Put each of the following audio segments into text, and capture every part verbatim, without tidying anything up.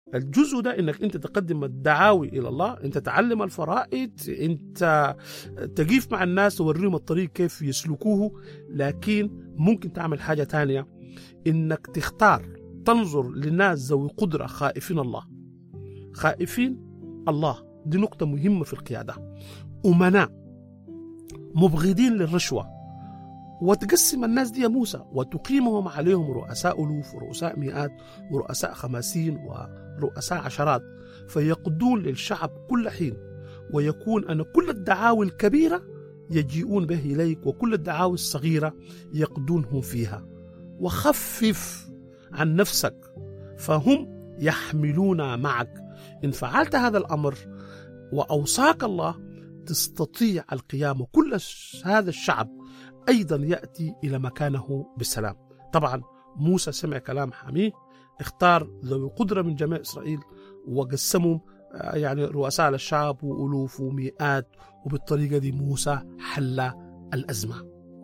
الجزء ده انك انت تقدم الدعاوي الى الله، انت تعلم الفرائض، انت تقيف مع الناس توريهم الطريق كيف يسلكوه. لكن ممكن تعمل حاجة تانية، انك تختار تنظر للناس ذوي قدرة خائفين الله، خائفين الله. دي نقطة مهمة في القيادة. أمناء مبغضين للرشوة، وتقسم الناس دي يا موسى وتقيمهم عليهم رؤساء ألوف ورؤساء مئات ورؤساء خماسين ورؤساء عشرات، فيقضون للشعب كل حين، ويكون أن كل الدعاوي الكبيرة يجيئون به إليك، وكل الدعاوي الصغيرة يقضونهم فيها. وخفف عن نفسك فهم يحملون معك. إن فعلت هذا الأمر وأوصاك الله تستطيع القيام، وكل هذا الشعب أيضا يأتي إلى مكانه بالسلام. طبعا موسى سمع كلام حميه، اختار ذوي قدرة من جميع إسرائيل وقسمهم يعني رؤساء للشعب وألوف ومئات، وبالطريقة دي موسى حل الأزمة.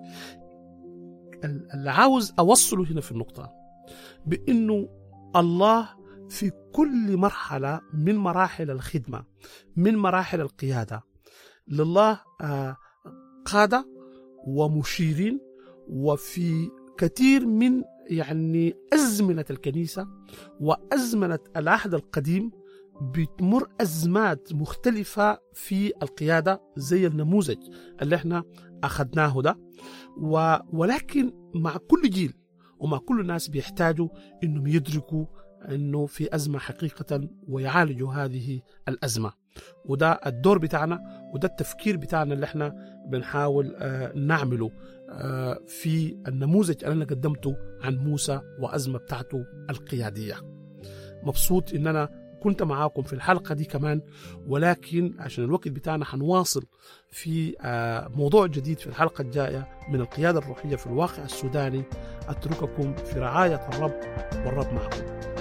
اللي عاوز أوصله هنا في النقطة بأنه الله في كل مرحلة من مراحل الخدمة، من مراحل القيادة، لله قادة ومشيرين. وفي كثير من يعني أزمنة الكنيسة وأزمنة العهد القديم بتمر أزمات مختلفة في القيادة زي النموذج اللي احنا أخذناه ده. ولكن مع كل جيل ومع كل الناس بيحتاجوا إنهم يدركوا إنه في أزمة حقيقة ويعالجوا هذه الأزمة. وده الدور بتاعنا، وده التفكير بتاعنا اللي احنا بنحاول آه نعمله آه في النموذج اللي أنا قدمته عن موسى وأزمة بتاعته القيادية. مبسوط إن أنا كنت معاكم في الحلقة دي كمان، ولكن عشان الوقت بتاعنا هنواصل في آه موضوع جديد في الحلقة الجاية من القيادة الروحية في الواقع السوداني. أترككم في رعاية الرب، والرب معكم.